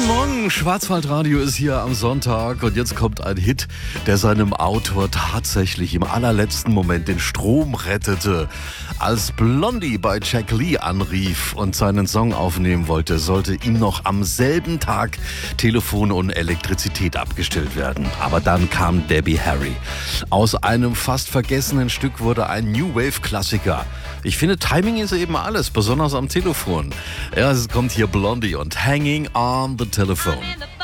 Morgen, Schwarzwaldradio ist hier am Sonntag und jetzt kommt ein Hit, der seinem Autor tatsächlich im allerletzten Moment den Strom rettete. Als Blondie bei Jack Lee anrief und seinen Song aufnehmen wollte, sollte ihm noch am selben Tag Telefon und Elektrizität abgestellt werden. Aber dann kam Debbie Harry. Aus einem fast vergessenen Stück wurde ein New Wave Klassiker. Ich finde, Timing ist eben alles, besonders am Telefon. Ja, es kommt hier Blondie und Hanging on the Telephone.